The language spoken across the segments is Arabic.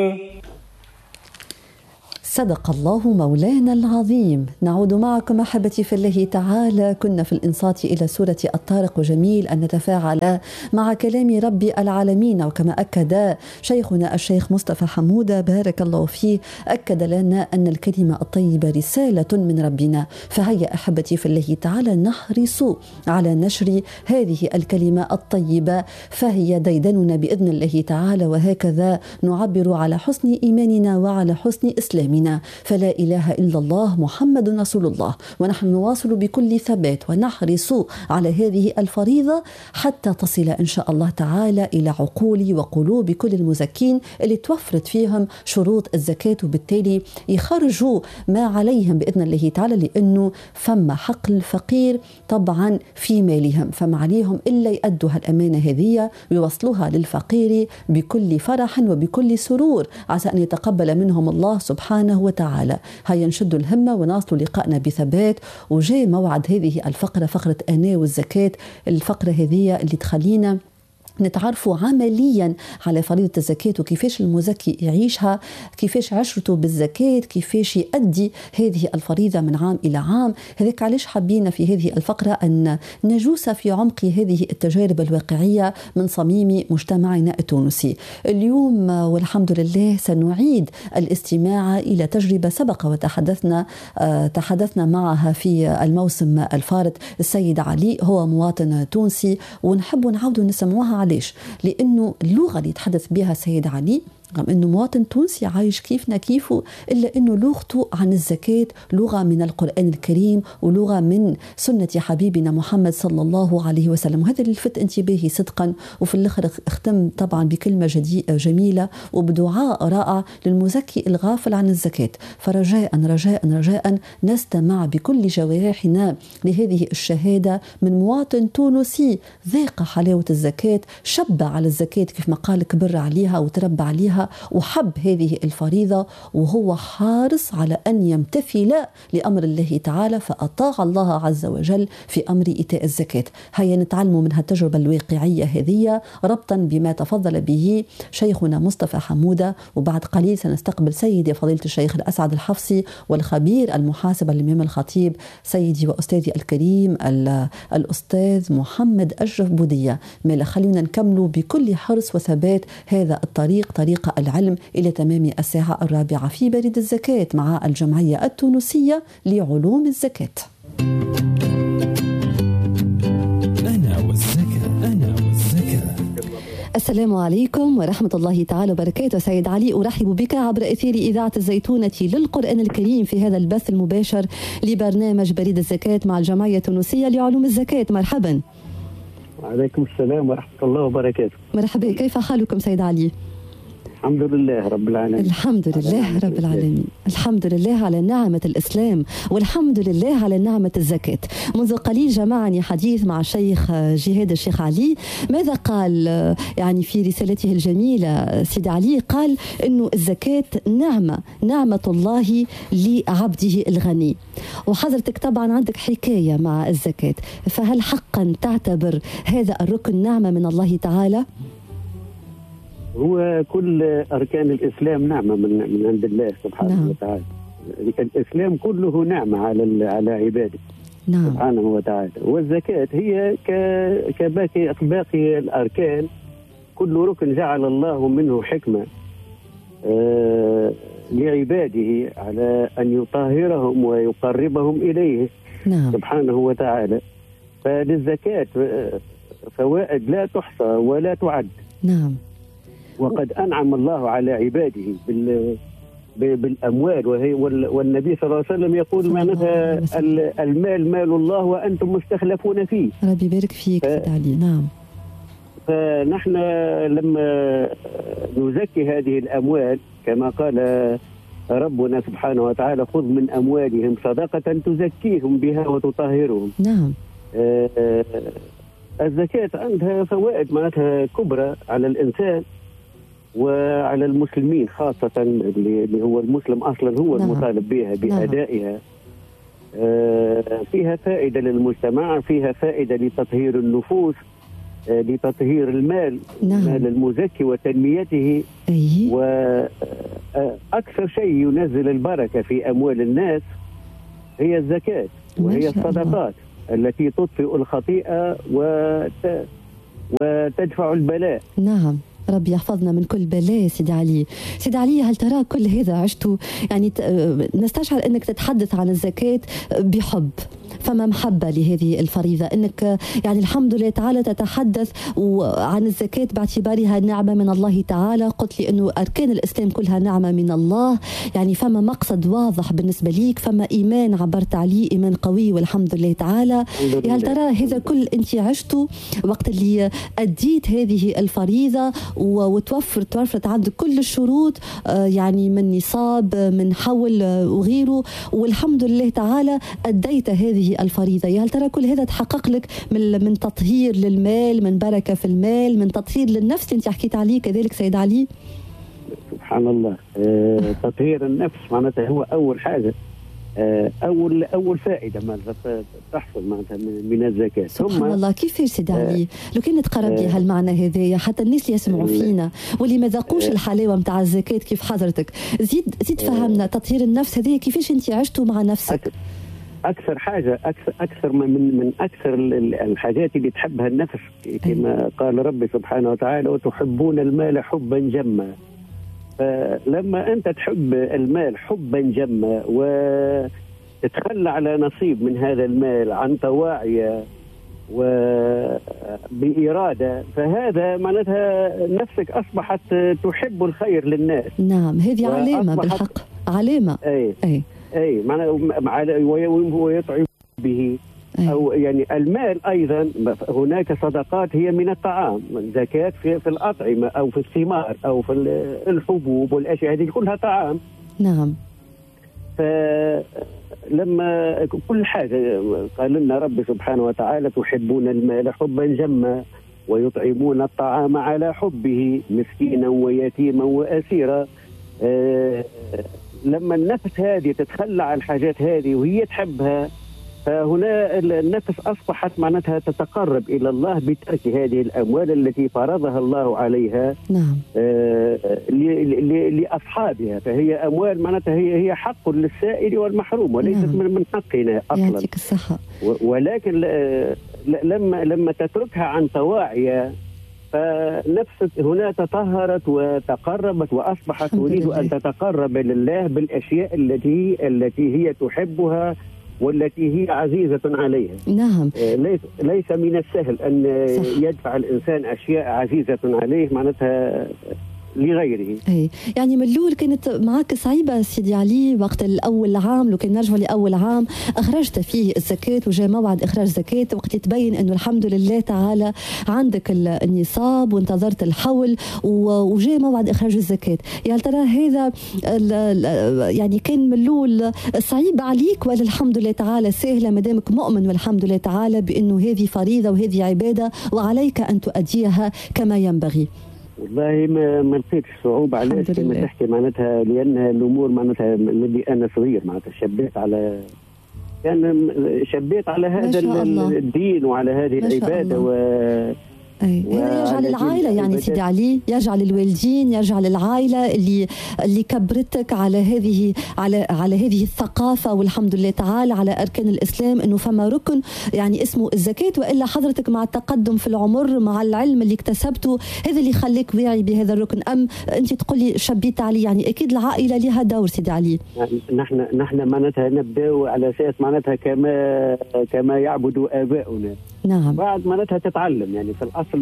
صدق الله مولانا العظيم. نعود معكم أحبتي في الله تعالى. كنا في الإنصات إلى سورة الطارق، وجميل أن نتفاعل مع كلام رب العالمين. وكما أكد شيخنا الشيخ مصطفى حمودة بارك الله فيه، أكد لنا أن الكلمة الطيبة رسالة من ربنا. فهيا أحبتي في الله تعالى نحرص على نشر هذه الكلمة الطيبة، فهي ديدننا بإذن الله تعالى، وهكذا نعبر على حسن إيماننا وعلى حسن إسلامنا. فلا إله إلا الله محمد رسول الله. ونحن نواصل بكل ثبات ونحرص على هذه الفريضة حتى تصل إن شاء الله تعالى إلى عقول وقلوب كل المزكين اللي توفرت فيهم شروط الزكاة، وبالتالي يخرجوا ما عليهم بإذن الله تعالى، لأنه فما حق الفقير طبعا في مالهم، فما عليهم إلا يأدوا هالأمانة هذه ويوصلوها للفقير بكل فرح وبكل سرور، عسى أن يتقبل منهم الله سبحانه وتعالى. هيا نشد الهمة ونواصل لقائنا بثبات. وجاء موعد هذه الفقرة، فقرة أنا والزكاة، الفقرة هذه اللي تخلينا نتعرفوا عمليا على فريضة الزكاة وكيفاش المزكي يعيشها، كيفاش عشرته بالزكاة، كيفاش يؤدي هذه الفريضة من عام إلى عام. هذاك علاش حبينا في هذه الفقرة أن نجوس في عمق هذه التجارب الواقعية من صميم مجتمعنا التونسي. اليوم والحمد لله سنعيد الاستماع إلى تجربة سبق وتحدثنا معها في الموسم الفارط. السيد علي هو مواطن تونسي، ونحب نعود نسمعوها. علاش؟ لأنه اللغة اللي يتحدث بها السيد علي، رغم أنه مواطن تونسي عايش كيفنا كيفه، إلا أنه لغته عن الزكاة لغة من القرآن الكريم ولغة من سنة حبيبنا محمد صلى الله عليه وسلم. وهذا اللي لفت انتباهي صدقا. وفي الآخر اختم طبعا بكلمة جميلة وبدعاء رائع للمزكي الغافل عن الزكاة. فرجاء رجاء رجاء نستمع بكل جوارحنا لهذه الشهادة من مواطن تونسي ذاق حلاوة الزكاة، شب على الزكاة كيف ما قال، كبر عليها وتربى عليها وحب هذه الفريضة، وهو حارص على أن يمتثل لأمر الله تعالى، فأطاع الله عز وجل في أمر إيتاء الزكاة. هيا نتعلم من هالتجربة الواقعية هذه ربطا بما تفضل به شيخنا مصطفى حمودة. وبعد قليل سنستقبل سيدي فضيلة الشيخ الأسعد الحفصي والخبير المحاسب الإمام الخطيب سيدي وأستاذي الكريم الأستاذ محمد أشرف بودية. ما خلينا نكمل بكل حرص وثبات هذا الطريق، طريق العلم، إلى تمام الساعة 4 في بريد الزكاة مع الجمعية التونسية لعلوم الزكاة. أنا والزكاة. السلام عليكم ورحمة الله تعالى وبركاته. سيد علي، أرحب بك عبر أثير إذاعة الزيتونة للقرآن الكريم في هذا البث المباشر لبرنامج بريد الزكاة مع الجمعية التونسية لعلوم الزكاة. مرحبا. وعليكم السلام ورحمة الله وبركاته. مرحبا، كيف حالكم سيد علي؟ الحمد لله رب العالمين. الحمد لله رب العالمين. الحمد لله على نعمة الإسلام، والحمد لله على نعمة الزكاة. منذ قليل جمعني حديث مع الشيخ جهاد الشيخ علي. ماذا قال يعني في رسالته الجميلة؟ سيد علي قال إنه الزكاة نعمة الله لعبده الغني. وحضرتك طبعا عندك حكاية مع الزكاة، فهل حقا تعتبر هذا الركن نعمة من الله تعالى؟ هو كل أركان الإسلام نعمة من عند الله سبحانه وتعالى. الإسلام كله نعمة على عباده سبحانه وتعالى. والزكاة هي كباقي الأركان، كل ركن جعل الله منه حكمة لعباده على أن يطهرهم ويقربهم إليه سبحانه وتعالى. فللزكاة فوائد لا تحصى ولا تعد. نعم. وقد أنعم الله على عباده بالأموال، والنبي صلى الله عليه وسلم يقول معناتها المال مال الله وأنتم مستخلفون فيه. ربي يبارك فيك سيد علي. نعم. فنحن لما نزكي هذه الأموال كما قال ربنا سبحانه وتعالى: خذ من أموالهم صدقة تزكيهم بها وتطهرهم. نعم. الزكاة عندها فوائد معناتها كبرى على الإنسان وعلى المسلمين خاصة، اللي هو المسلم أصلا هو المطالب بها بأدائها. فيها فائدة للمجتمع، فيها فائدة لتطهير النفوس، لتطهير المال، المال المزكي وتنميته. وأكثر شيء ينزل البركة في أموال الناس هي الزكاة، وهي الصدقات التي تطفئ الخطيئة وتدفع البلاء. نعم، ربي يحفظنا من كل بلاء. سيدي علي، سيدي علي، هل ترى كل هذا عشته؟ يعني نستشعر أنك تتحدث عن الزكاة بحب، فما محبة لهذه الفريضة، أنك يعني الحمد لله تعالى تتحدث عن الزكاة باعتبارها نعمة من الله تعالى. قلت لي أنه أركان الإسلام كلها نعمة من الله، يعني فما مقصد واضح بالنسبة ليك، فما إيمان عبرت عليه، إيمان قوي والحمد لله تعالى. هل ترى هذا كل أنت عشته وقت اللي أديت هذه الفريضة وتوفرت عندك كل الشروط، يعني من نصاب، من حول وغيره، والحمد لله تعالى أديت هذه الفريضة؟ هل ترى كل هذا تحقق لك من تطهير للمال، من بركة في المال، من تطهير للنفس انت حكيت عليه كذلك سيد علي؟ سبحان الله. تطهير النفس معناتها هو أول حاجة، أول فائدة معناتها تحصل معناتها من الزكاة. سبحان الله. كيفاش سيد علي؟ لو كان تقرب لي هالمعنى هذايا حتى الناس اللي يسمعوا فينا واللي ما ذاقوش الحلاوة متاع الزكاة كيف حضرتك، زيد فهمنا تطهير النفس هذه كيفاش انت عشتوا مع نفسك؟ أكثر حاجة، أكثر من أكثر الحاجات اللي تحبها النفس، كما قال ربي سبحانه وتعالى: وتحبون المال حبا جما. فلما أنت تحب المال حبا جما وتتخلى على نصيب من هذا المال عن طواعية وبإرادة، فهذا معناتها نفسك أصبحت تحب الخير للناس. نعم، هذه علامة بالحق، علامة. أي معنى ويطعم به. أو يعني المال أيضا هناك صدقات هي من الطعام، زكاة في الأطعمة أو في الثمار أو في الحبوب والأشياء هذه كلها طعام. نعم. فلما كل حاجة قال لنا رب سبحانه وتعالى: تحبون المال حبا جما ويطعمون الطعام على حبه مسكينا ويتيما وأسيرا. لما النفس هذه تتخلى عن الحاجات هذه وهي تحبها، فهنا النفس أصبحت معناتها تتقرب إلى الله بترك هذه الأموال التي فرضها الله عليها. نعم. لأصحابها، فهي أموال معناتها هي حق للسائل والمحروم وليست من حقنا أصلا. يعطيك الصحة. ولكن لما تتركها عن طواعية، فنفسك هنا تطهرت وتقربت وأصبحت تريد أن تتقرب لله بالأشياء التي هي تحبها والتي هي عزيزة عليها. نعم. ليس من السهل أن يدفع الإنسان أشياء عزيزة عليه معناتها لغيره. يعني من الأول كانت معك صعيبة سيدي علي وقت الأول عام، لو كان نرجع لأول عام أخرجت فيه الزكاة وجاء موعد إخراج زكاة، وقت يتبين أنه الحمد لله تعالى عندك النصاب وانتظرت الحول وجاء موعد إخراج الزكاة، يعني ترى هذا يعني كان من الأول صعيب عليك ولا الحمد لله تعالى سهلة مدامك مؤمن والحمد لله تعالى بأنه هذه فريضة وهذه عبادة وعليك أن تؤديها كما ينبغي؟ والله ما لقيتش صعوبة. علاش كما تحكي معناتها؟ لأن الأمور معناتها ملي أنا صغير معناتها شبيت على هذا الدين وعلى هذه العبادة يرجع للعائلة، يعني سيدي علي يرجع للوالدين، يرجع للعائلة اللي كبرتك على هذه الثقافة، والحمد لله تعالى على أركان الإسلام أنه فما ركن يعني اسمه الزكاة، وإلا حضرتك مع التقدم في العمر مع العلم اللي اكتسبته هذا اللي خليك واعي بهذا الركن، أم أنت تقولي شبيت علي؟ يعني أكيد العائلة لها دور سيدي علي. نحن معناتها نبدأ على أساس معناتها كما يعبد آباؤنا. نعم. بعد معناتها تتعلم، يعني في الأصل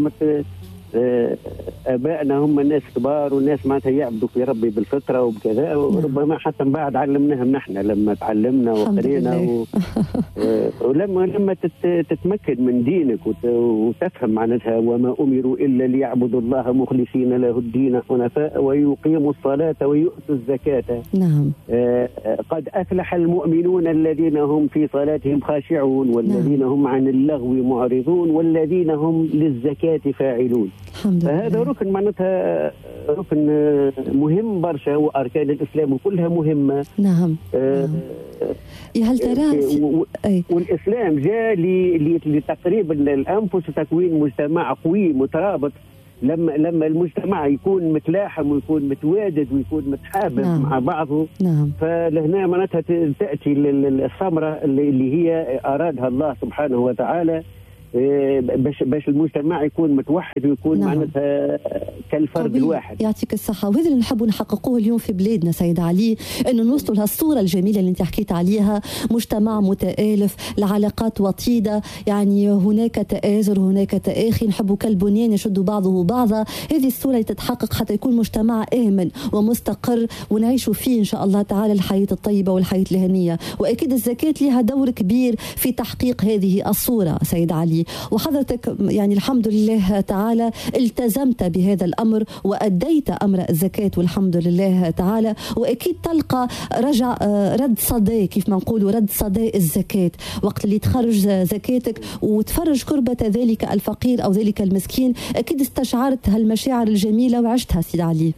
آبائنا هم ناس كبار وناس معناتها يعبدوا في ربي بالفطرة وبكذا، وربما حتى من بعد علمناهم نحن لما تعلمنا وقرينا ولما تتمكن من دينك وتفهم معناتها: وما أمروا إلا ليعبدوا الله مخلصين له الدين حنفاء ويقيموا الصلاة ويؤتوا الزكاة. نعم. قد أفلح المؤمنون الذين هم في صلاتهم خاشعون والذين هم عن اللغو معرضون والذين هم للزكاة فاعلون. فهذا ركن معناتها ركن مهم برشا، وأركان الإسلام كلها مهمة. نعم. هل ترى والإسلام جاء لتقريب الأنفس وتكوين مجتمع قوي مترابط. لما المجتمع يكون متلاحم ويكون متوادد ويكون متحابب مع بعضه، فلهنا معناتها تأتي الثمرة اللي هي أرادها الله سبحانه وتعالى، باش المجتمع يكون متوحد ويكون معناتها كالفرد الواحد. يعطيك الصحة. وهذا اللي نحب نحققوه اليوم في بلادنا سيد علي، انه نوصلوا لهالصورة الجميلة اللي انت حكيت عليها، مجتمع متآلف، العلاقات وطيدة، يعني هناك تآزر، هناك تآخي، نحبوا كالبنيان يشد بعضه بعضا. هذه الصورة اللي تتحقق حتى يكون مجتمع آمن ومستقر ونعيشوا فيه إن شاء الله تعالى الحياة الطيبة والحياة الهنية. وأكيد الزكاة لها دور كبير في تحقيق هذه الصورة سيد علي، وحضرتك يعني الحمد لله تعالى التزمت بهذا الأمر وأديت أمر الزكاة والحمد لله تعالى، وأكيد تلقى رد صدى، كيف ما نقولوا رد صدى الزكاة، وقت اللي تخرج زكاتك وتفرج كربة ذلك الفقير أو ذلك المسكين، أكيد استشعرت هالمشاعر الجميلة وعشتها سيد علي.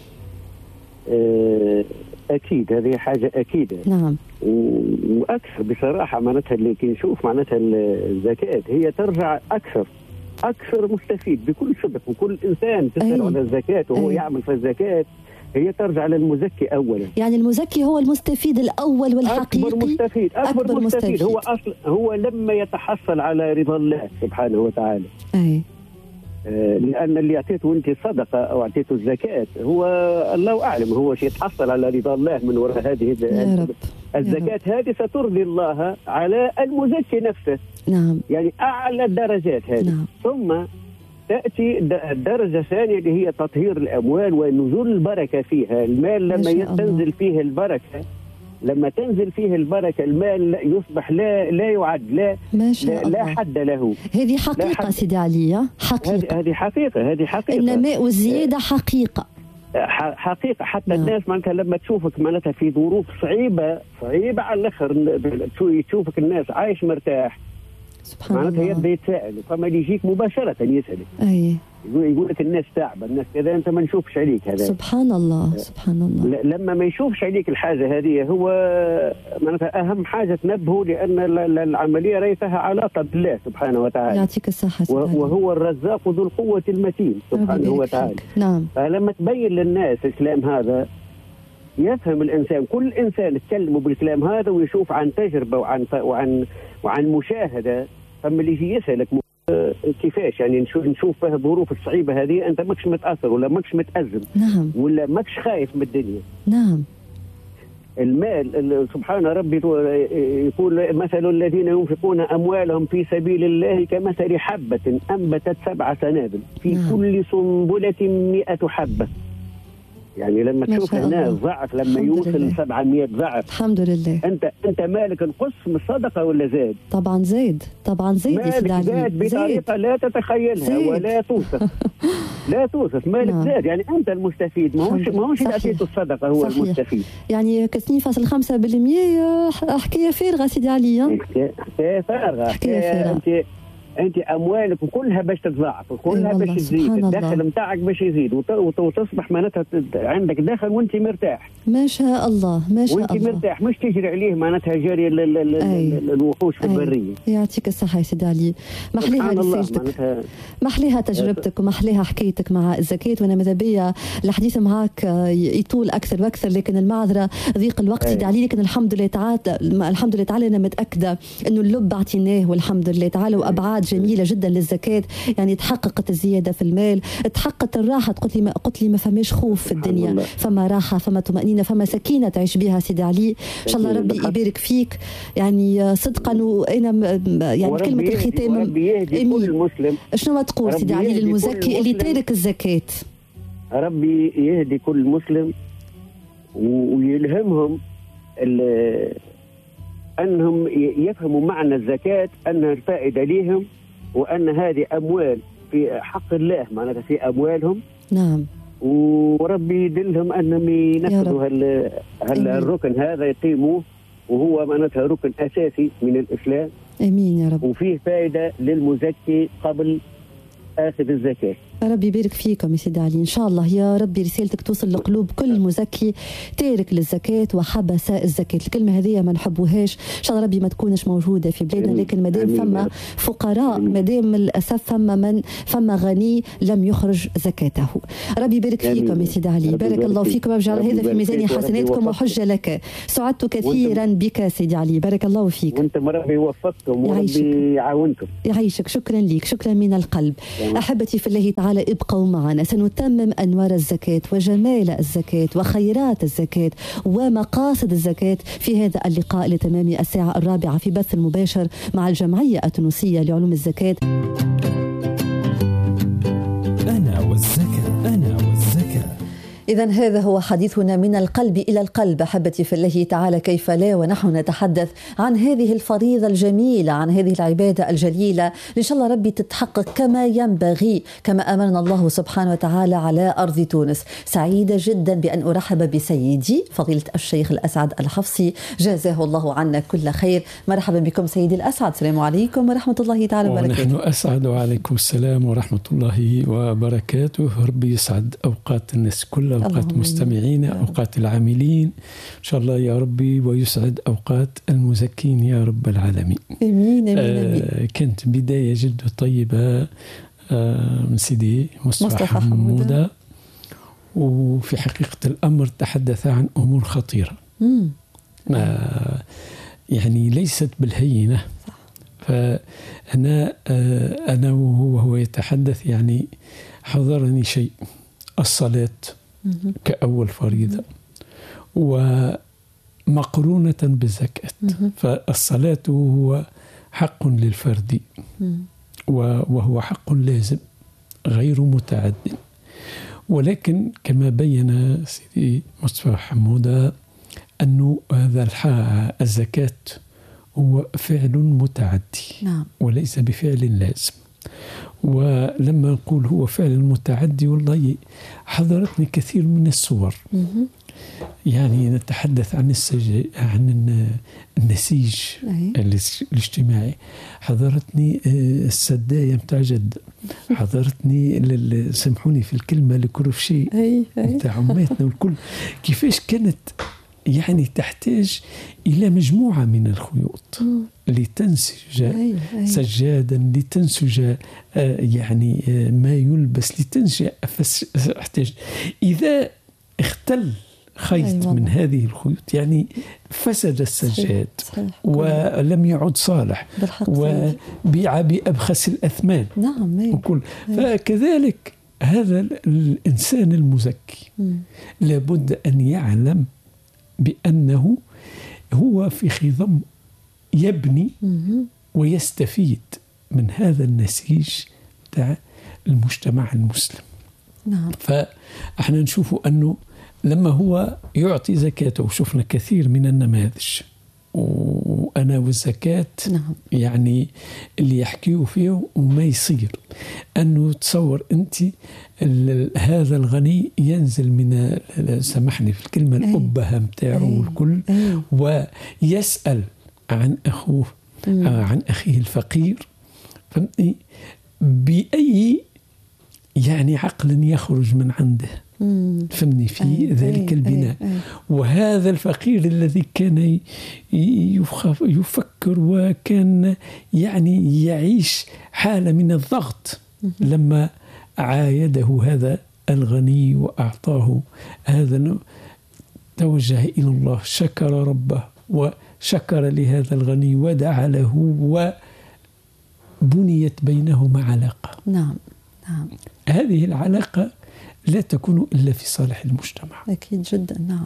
أكيد هذه حاجة أكيدة. نعم. وأكثر بصراحة معناتها اللي نشوف معناتها الزكاة هي ترجع أكثر مستفيد بكل صدق، وكل إنسان تسأل عن الزكاة وهو يعمل في الزكاة هي ترجع للمزكي أولا. يعني المزكي هو المستفيد الأول والحقيقي. أكبر مستفيد هو لما يتحصل على رضا الله سبحانه وتعالى. لأن اللي أعطيته أنت صدقة أو أعطيته الزكاة هو الله أعلم هو يتحصل على رضا الله من وراء هذه الزكاة. هذه سترضي الله على المزكي نفسه. نعم. يعني أعلى الدرجات هذه. نعم. ثم تأتي الدرجة الثانية اللي هي تطهير الأموال ونزول البركة فيها. المال لما تنزل فيه البركة، لما تنزل فيه البركة المال يصبح لا يعد، لا حد له. هذه حقيقة سيدي علي، حقيقة. هذه حقيقة. النماء والزيادة حقيقة. حتى الناس معناتها لما تشوفك معناتها في ظروف صعيبة على الآخر، تشوفك الناس عايش مرتاح، معناتها يبدأ يتساءل، فما يجيك مباشرة يسألك. يقول لك الناس تعبة، الناس كذا، انت ما نشوفش عليك هذا. سبحان الله. لما ما يشوفش عليك الحاجة هذه، هو معناتها أهم حاجة تنبهه، لأن العملية ريتها علاقة بالله سبحانه وتعالى. يعطيك الصحة. وهو الرزاق ذو القوة المتين سبحانه وتعالى. نعم. فلما تبين للناس الكلام هذا يفهم الإنسان، كل إنسان تكلمه بالكلام هذا ويشوف عن تجربة وعن مشاهدة، فما اللي يجي يسألك كيفاش يعني نشوف فيها الظروف الصعيبة هذه أنت ماكش متأثر ولا ماكش متأزم. نعم. ولا ماكش خايف من الدنيا. نعم. المال سبحان ربي يقول مثل الذين ينفقون أموالهم في سبيل الله كمثل حبة أنبتت 7 سنابل في كل سنبلة 100 حبة. يعني لما تشوف هنا الضعف لما يوصل 700 ضعف، الحمد لله. انت مالك نقص من الصدقه ولا زاد؟ طبعا زاد مالك زاد بطريقه لا تتخيلها ولا توصف. لا توصف مالك زاد، يعني انت المستفيد، ما هوش اللي اعطيته الصدقه هو صحيح. المستفيد. يعني 2.5% حكايه فارغه سيدي علي. حكايه فارغه. انت اموالك كلها باش تتضاعف، كلها باش تزيد، الدخل نتاعك باش يزيد وتصبح معناتها عندك دخل وانت مرتاح. ما شاء الله وانت مرتاح، مش تجري عليه معناتها جاري الوحوش في البريه. يعطيك الصحه يا سيدي علي. محليها رسالتك، محليها تجربتك ومحليها حكايتك مع الزكاه، وانا ماذا بيا الحديث معك يطول اكثر واكثر، لكن المعذره ضيق الوقت سيدي علي. لكن الحمد لله تعالى انا متاكده انه اللب اعطيناه والحمد لله تعالى، وابعاد جميله جدا للزكاه. يعني تحققت الزياده في المال، تحققت الراحه. قلت لي ما فماش خوف في الدنيا، فما راحه، فما طمانينه، فما سكينه تعيش بها سيدي علي. ان شاء الله ربي يبارك فيك يعني صدقا. وانا يعني كلمه الختام، ربي يهدي كل مسلم. شنو تقول سيدي علي للمزكي اللي تارك الزكاه؟ ربي يهدي كل مسلم ويلهمهم أنهم يفهموا معنى الزكاة، أنها الفائدة ليهم، وأن هذه أموال في حق الله معناتها في أموالهم. نعم. وربي يدلهم أنهم ينفذوا الركن هذا يقيموه، وهو معناتها ركن أساسي من الإسلام. آمين يا رب. وفيه فائدة للمزكي قبل آخذ الزكاة. ربي يبارك فيكم يا سيدي علي، إن شاء الله يا ربي رسالتك توصل لقلوب كل مزكي تارك للزكاة وحبس الزكاة. الكلمة هذه ما نحبوهاش، إن شاء الله ربي ما تكونش موجودة في بلادنا، لكن مادام فما فقراء، مادام للأسف فما غني لم يخرج زكاته. ربي يبارك فيكم يا سيدي علي، بارك الله فيكم، ويجعل هذا في ميزان حسناتكم وحجة لك. سعدت كثيرا بك سيدي علي، بارك الله فيك. وانتم ربي يوفقكم وربي يعاونكم. يعيشك، شكرا لك، شكرا من القلب. أحبتي في الله تعالى ابقوا معنا، سنتمم أنوار الزكاة وجمال الزكاة وخيرات الزكاة ومقاصد الزكاة في هذا اللقاء لتمام الساعة 4 في بث المباشر مع الجمعية التونسية لعلوم الزكاة. أنا والزكاة، أنا والزكاة. إذن هذا هو حديثنا من القلب إلى القلب أحبتي في الله تعالى، كيف لا ونحن نتحدث عن هذه الفريضة الجميلة، عن هذه العبادة الجليلة، إن شاء الله ربي تتحقق كما ينبغي، كما أمرنا الله سبحانه وتعالى على أرض تونس. سعيدة جدا بأن أرحب بسيدي فضيلة الشيخ الأسعد الحفصي، جزاه الله عنا كل خير. مرحبا بكم سيدي الأسعد، السلام عليكم ورحمة الله تعالى وبركاته. ونحن أسعد، وعليكم السلام ورحمة الله وبركاته. ربي يسعد أوقات الناس كلها، أوقات مستمعين، أوقات العاملين إن شاء الله يا ربي، ويسعد أوقات المزكين يا رب العالمين. آمين آمين. كانت بداية جد طيبة من سيدي مصطفى حمودة، وفي حقيقة الأمر تحدث عن أمور خطيرة يعني ليست بالهينة. فأنا أنا وهو يتحدث يعني حضرني شيء، الصلاة كأول فريضة ومقرونة بالزكاة. فالصلاة هو حق للفرد وهو حق لازم غير متعد، ولكن كما بين سيدي مصطفى حمودة أنه هذا الزكاة هو فعل متعدي وليس بفعل لازم. ولما نقول هو فعل متعدي، والله حضرتني كثير من الصور. يعني نتحدث عن عن النسيج الاجتماعي، حضرتني السداية متاع جد، حضرتني سامحوني في الكلمة الكروفشي متاع عماتنا والكل، كيفاش كانت يعني تحتاج إلى مجموعة من الخيوط لتنسج سجادا، لتنسج يعني ما يلبس، لتنسج احتاج. إذا اختل خيط من هذه الخيوط يعني فسد السجاد ولم يعد صالح وبيع بأبخس الأثمان. وكل فكذلك هذا الإنسان المزكي لابد أن يعلم بأنه هو في خضم يبني ويستفيد من هذا النسيج تاع المجتمع المسلم. فاحنا نشوف أنه لما هو يعطي زكاته، وشفنا كثير من النماذج وأنا والزكاة يعني اللي يحكيوا فيه وما يصير، أنه تصور أنت هذا الغني ينزل من سامحني في الكلمة الأبهة متاعه والكل، ويسأل عن أخوه عن أخيه الفقير، فهمتني؟ بأي يعني عقل يخرج من عنده، فهمني في ذلك البناء. وهذا الفقير الذي كان يفكر وكان يعني يعيش حالة من الضغط، لما عايده هذا الغني وأعطاه هذا، توجه إلى الله، شكر ربه وشكر لهذا الغني ودعا له، وبنيت بينهما علاقة. نعم. هذه العلاقة لا تكون إلا في صالح المجتمع. أكيد جدا. نعم.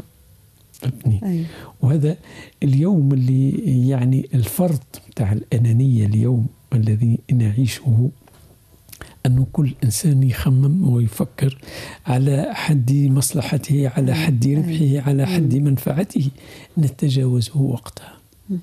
وهذا اليوم اللي يعني الفرض بتاع الأنانية اليوم الذي نعيشه، أنه كل إنسان يخمم ويفكر على حد مصلحته، على حد ربحه، على حد منفعته، نتجاوزه وقتها.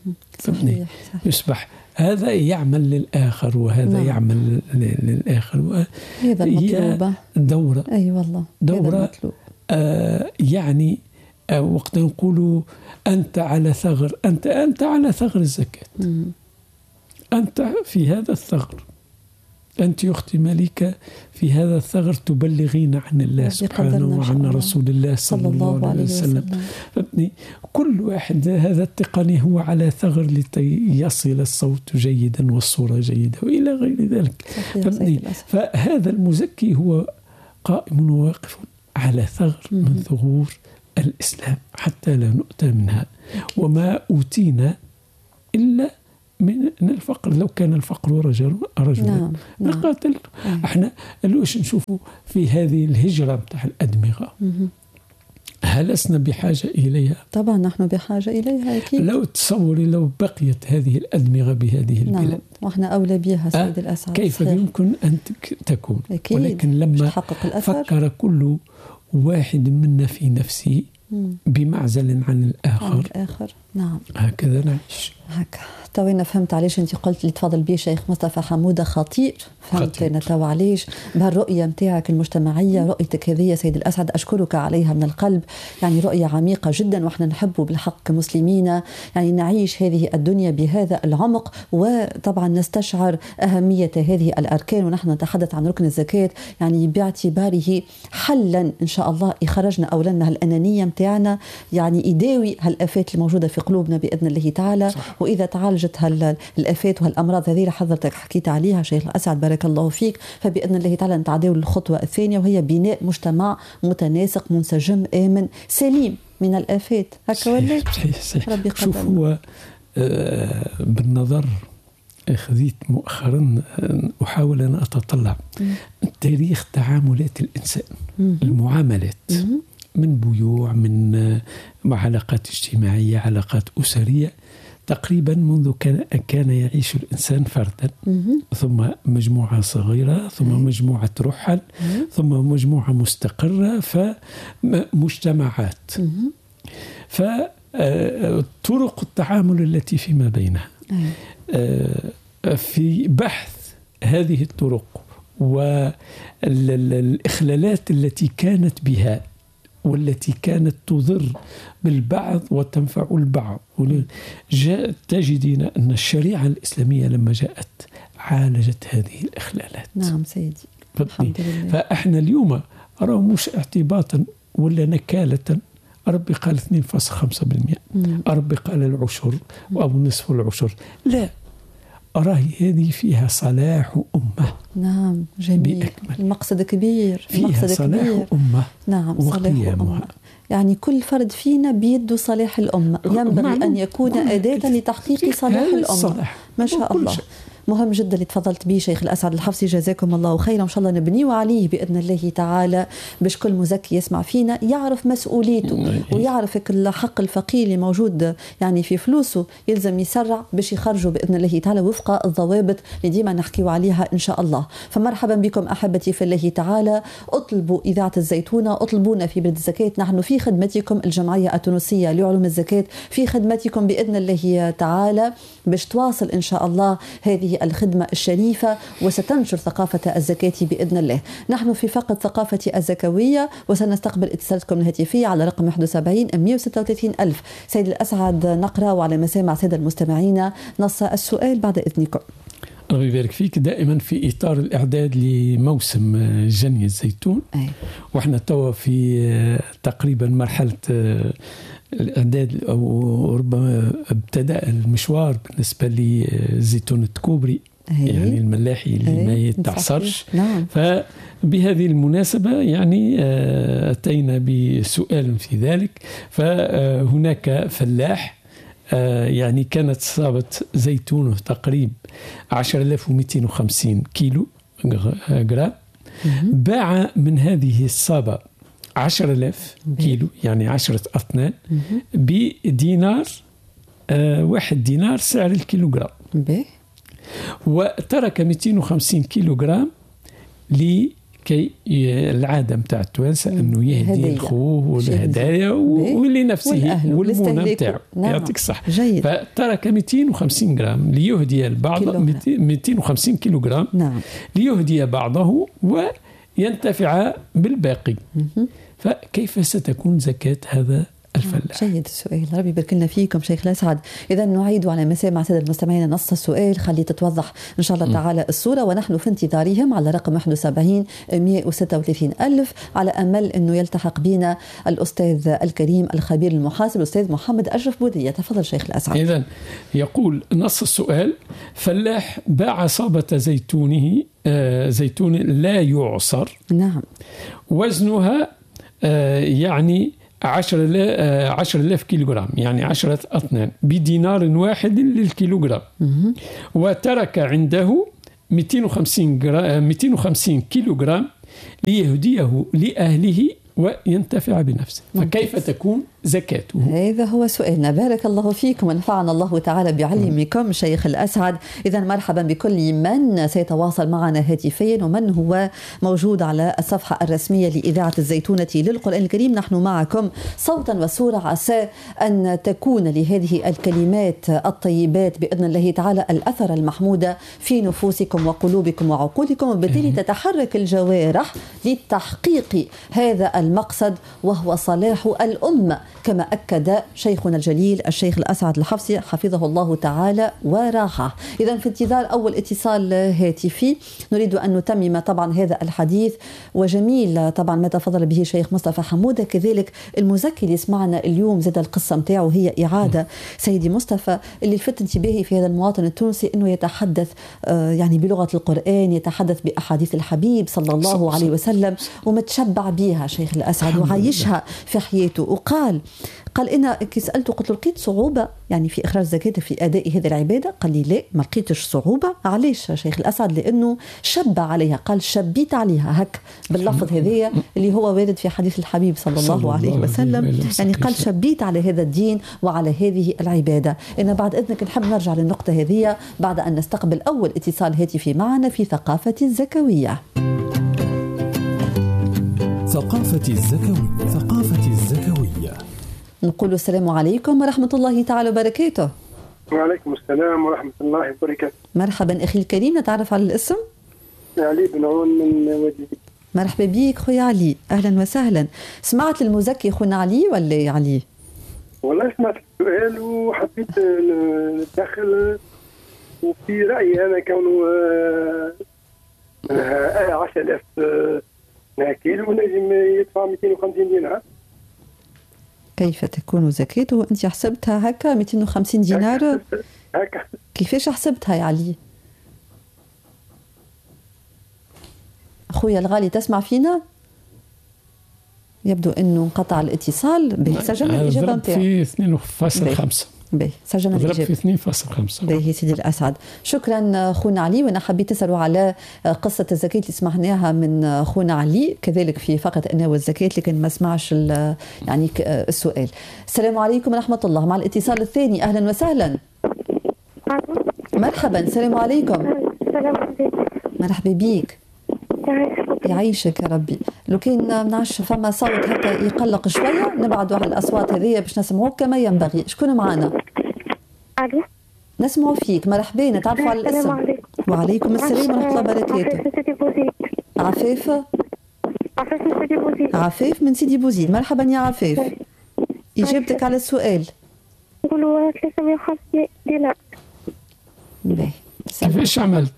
يصبح هذا يعمل للآخر وهذا يعمل للآخر. هذا المطلوب. دورة. والله. دورة. يعني وقت نقول أنت على ثغر، أنت على ثغر الزكاة. أنت في هذا الثغر، أنت أختي مليكة في هذا الثغر تبلغين عن الله سبحانه وعن رسول الله صلى الله عليه وسلم. كل واحد هذا التقني هو على ثغر لكي يصل الصوت جيدا والصورة جيدة وإلى غير ذلك. فهذا المزكي هو قائم وواقف على ثغر من ثغور الإسلام حتى لا نؤتى منها. وما أوتينا إلا من الفقر. لو كان الفقر رجلا لقاتل. احنا لوش نشوفوا في هذه الهجرة بتاع الأدمغة، هل لسنا بحاجة إليها؟ طبعا نحن بحاجة إليها أكيد. لو تصوري لو بقيت هذه الأدمغة بهذه البلاد وإحنا أولى بها سيد الأسعد. كيف يمكن أن تكون؟ أكيد. ولكن لما فكر كل واحد منا في نفسه بمعزل عن الآخر. نعم هكذا نعيش. توينا فهمت علاش انت قلت لي تفضل بيه شيخ مصطفى حمودة خطير. فهمت انا تو علاش بهالرؤيه نتاعك المجتمعيه، رؤيتك هذه سيد الاسعد اشكرك عليها من القلب. يعني رؤيه عميقه جدا، واحنا نحبه بالحق كمسلمين يعني نعيش هذه الدنيا بهذا العمق، وطبعا نستشعر اهميه هذه الاركان. ونحن نتحدث عن ركن الزكاه يعني باعتباره حلا ان شاء الله يخرجنا اولادنا هالانانيه نتاعنا، يعني يداوي هالافات الموجوده في قلوبنا باذن الله تعالى. صح. واذا تعالجت الآفات والأمراض هذه اللي حضرتك حكيت عليها شيخ الأسعد بارك الله فيك، فبإذن الله تعالى نتعداو للخطوة الثانية، وهي بناء مجتمع متناسق منسجم آمن سليم من الآفات. هكا ولا؟ صحيح. شوف هو بالنظر خذيت مؤخرا أحاول أن أتطلع تاريخ تعاملات الإنسان، المعاملات من بيوع، من علاقات اجتماعية، علاقات أسرية، تقريبا منذ كان يعيش الإنسان فردا، ثم مجموعة صغيرة، ثم مجموعة رحل، ثم مجموعة مستقرة، فمجتمعات. فطرق التعامل التي فيما بينها في بحث هذه الطرق والإخلالات التي كانت بها والتي كانت تضر بالبعض وتنفع البعض. تجدين أن الشريعة الإسلامية لما جاءت عالجت هذه الإخلالات. نعم سيدي الحمد لله. فإحنا اليوم أرى مش اعتباطا ولا نكالة، ربي قال 2.5%، ربي قال العشر أو نصف العشر، لا، أراه هذه فيها صلاح أمة. نعم جميل بأكمل. المقصد كبير، فيها صلاح أمة. نعم صلاح أمة، يعني كل فرد فينا بيده صلاح الأمة، ينبغي أن يكون أداة لتحقيق صلاح الأمة. ما شاء الله. مهم جدا اللي تفضلت به شيخ الأسعد الحفصي، جزاكم الله خيرا، وإن شاء الله نبنيه عليه بإذن الله تعالى، باش كل مزكي يسمع فينا يعرف مسؤوليته ويعرف الحق الفقير اللي موجود يعني في فلوسه، يلزم يسرع باش يخرجوا بإذن الله تعالى وفق الضوابط اللي ديما نحكيوا عليها إن شاء الله. فمرحبا بكم أحبتي في الله تعالى، اطلبوا إذاعة الزيتونة، اطلبونا في بلد الزكاة، نحن في خدمتكم. الجمعية التونسية لعلوم الزكاة في خدمتكم بإذن الله تعالى، باش تواصل إن شاء الله هذه الخدمة الشريفة وستنشر ثقافة الزكاة بإذن الله. نحن في فقرة ثقافة الزكوية، وسنستقبل اتصالاتكم الهاتفية على رقم 71 136 ألف. سيد الأسعد نقرأ وعلى مسامع سيد المستمعين نص السؤال بعد إذنكم. الله يبارك فيك. دائما في إطار الإعداد لموسم جني الزيتون، وإحنا توا في تقريبا مرحلة الإعداد، أو ربما ابتدأ المشوار بالنسبة لزيتون التكوبري، يعني الملاحي اللي ما يتعصرش. نعم. فبهذه المناسبة يعني أتينا بسؤال في ذلك. فهناك فلاح يعني كانت صابة زيتونه تقريبا 10,250 كيلو جرام، باع من هذه الصابة 10,000 كيلو، يعني 10 أطنان، بدينار، 1 دينار سعر الكيلوغرام، وترك 250 كيلوغرام لكي العادة متاع التوانسة أنه يهدي لخوه والهدايا ولنفسه والمونة متاعه. يعطيك الصحة. فترك 250 جرام ليهدي البعض، 250 كيلوغرام ليهدي بعضه وينتفع بالباقي. فكيف ستكون زكاة هذا الفلاح. جيد السؤال، ربي يبارك لنا فيكم شيخ الأسعد. إذا نعيد على مسامع سادة المستمعين نص السؤال، خلي تتوضح إن شاء الله تعالى الصورة، ونحن في انتظارهم على رقم 71 136 ألف، على أمل أنه يلتحق بنا الأستاذ الكريم الخبير المحاسب الأستاذ محمد أشرف بودية. تفضل شيخ الأسعد. إذن يقول نص السؤال: فلاح باع صابة زيتونه زيتون لا يعصر، نعم، وزنها يعني 10,000 كيلوغرام، يعني 10 أطنان، بدينار واحد للكيلوغرام، وترك عنده 250 كيلوغرام ليهديه لأهله وينتفع بنفسه، فكيف تكون زكاته؟ هذا هو سؤالنا. بارك الله فيكم ونفعنا الله تعالى بعلمكم شيخ الأسعد. إذا مرحبا بكل من سيتواصل معنا هاتفيا ومن هو موجود على الصفحة الرسمية لإذاعة الزيتونة للقرآن الكريم. نحن معكم صوتا وصورة، عسى أن تكون لهذه الكلمات الطيبات بإذن الله تعالى الأثر المحمود في نفوسكم وقلوبكم وعقولكم، وبالتالي تتحرك الجوارح لتحقيق هذا المقصد وهو صلاح الأمة، كما أكد شيخنا الجليل الشيخ الأسعد الحفصي حفظه الله تعالى ورعاه. إذا في انتظار أول اتصال هاتفي نريد أن نتمم طبعا هذا الحديث، وجميل طبعا ما تفضل به شيخ مصطفى حمودة، كذلك المزكي اللي سمعنا اليوم زاد القصة متاعه هي إعادة سيدي مصطفى، اللي لفت انتباهي في هذا المواطن التونسي أنه يتحدث يعني بلغة القرآن، يتحدث بأحاديث الحبيب صلى الله عليه وسلم، ومتشبع بها شيخ الأسعد وعايشها في حياته. وقال أنا كي سألته قلت له: لقيت صعوبة يعني في إخراج زكاة في أداء هذه العبادة؟ قال لي: لا، ما لقيتش صعوبة. علاش شيخ الأسعد؟ لأنه شبع عليها، قال شبيت عليها هك باللفظ هذية اللي هو وارد في حديث الحبيب صلى الله عليه وسلم، يعني قال شبيت على هذا الدين وعلى هذه العبادة. إن بعد إذنك نحب نرجع للنقطة هذه بعد أن نستقبل أول اتصال هاتفي معنا في ثقافة الزكوية. ثقافة الزكوية. نقول السلام عليكم ورحمة الله تعالى وبركاته. وعليكم السلام ورحمة الله وبركاته. مرحبا أخي الكريم، نتعرف على الاسم؟ علي بن عون من وادي. مرحبا بيك خويا علي، أهلا وسهلا. سمعت المزكي خونا علي ولا علي؟ والله سمعت السؤال وحبيت ندخل، وفي رأيي أنا كونه 10,000 كيلو ونجم يدفع 250 دينار. كيف تكون زكاته؟ أنت حسبتها هكا 250 دينار؟ هكا. كيفاش حسبتها يا علي؟ أخويا الغالي تسمع فينا؟ يبدو أنه انقطع الاتصال. به سجلنا الإجابة نتاعو في 2.5. باهي سجلنا الإجابة في 2.5. باهي سيدي الأسعد، شكرا خونا علي. وأنا حبيت أسألوا على قصة الزكاة اللي سمعناها من خونا علي كذلك في فقرة أنا والزكاة، لكن ما سمعش يعني السؤال. السلام عليكم ورحمة الله. مع الاتصال الثاني، أهلا وسهلا. مرحبا، السلام عليكم. مرحبا بيك، يعيشك يا ربي. لو كان منعش فما صوت هكا يقلق شوية نبعدوا على الأصوات هذه باش نسمعوك كما ينبغي. شكون معنا؟ ألو، نسمعوا فيك. مرحبا، نتعرفوا على الاسم. السلام عليكم. وعليكم السلام ورحمة الله وبركاته. عفاف من سيدي بوزيد. عفاف من سيدي بوزيد. مرحبا يا عفاف، إجابتك على السؤال. نقولوا 350 دينار. باهي، كيفاش عملت؟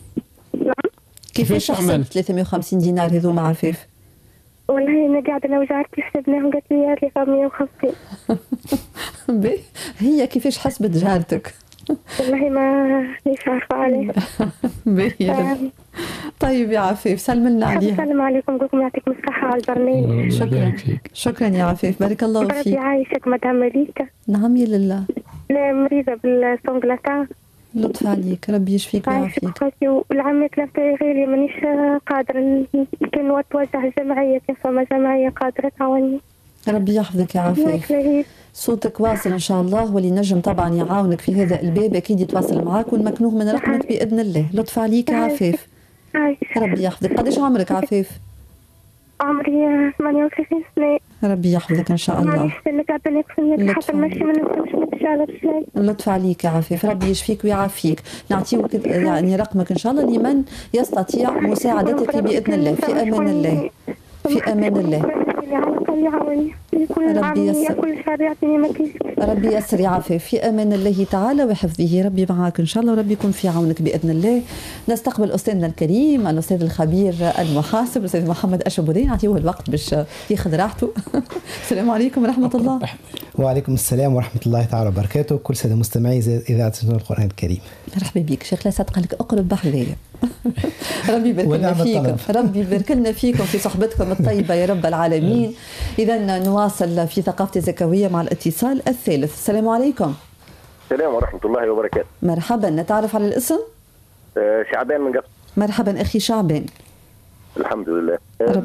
كيفاش حسبت 350 دينار هذوما عفاف؟ والله أنا قاعدة أنا وجارتي حسبناهم، قالت لي 350. باهي، هي كيفاش حسبت جارتك؟ والله ما ليش عارفة عليه. باهي. طيب يا عفاف سلم لنا عليها. السلام عليكم، قولكم يعطيكم الصحة على البرنامج. شكرا يا عفاف، بارك الله فيك. ربي يعيشك مدام مليكة. نعم يا لله. لا، مريضة بالسونغلاتا. لطف عليك، ربي يشفيك ويعافيك. والعملية تاعي غيري مانيش قادرة، كان توجه الجمعية، كان فما جمعية قادرة تعاوني. ربي يحفظك يا عفاف. صوتك واصل ان شاء الله، واللي نجم طبعا يعاونك في هذا الباب اكيد يتواصل معاك ونمكنوه من رقمك باذن الله. لطف عليك يا عفاف، ربي يحفظك. قداش عمرك عفاف؟ عمري 38 سنة. ربي يحفظك ان شاء الله. لطف عليك يا عفاف، ربي يشفيك ويعافيك. نعطيوك يعني رقمك ان شاء الله لمن يستطيع مساعدتك باذن الله. في امان الله، في امان الله. كل شهر يعطيني ما كيسكت. ربي يسر يعافي، في امان الله تعالى وحفظه، ربي معك ان شاء الله وربي يكون في عونك باذن الله. نستقبل استاذنا الكريم الاستاذ الخبير المحاسب الاستاذ محمد اشبودين، نعطيه الوقت باش ياخذ راحته. السلام عليكم ورحمه الله. وعليكم السلام ورحمه الله تعالى وبركاته. كل سنه مستمعي اذاعه القران الكريم. مرحبا بك شيخ، لا صدق لك اقرب بحذايا. ربي يبارك لنا فيكم، ربي يبارك لنا فيكم في صحبتكم الطيبه يا رب العالمين. اذا نواصل في ثقافه الزكويه مع الاتصال الثالث. السلام عليكم. السلام ورحمه الله وبركاته. مرحبا، نتعرف على الاسم؟ شعبان من قصر. مرحبا اخي شعبان. الحمد لله.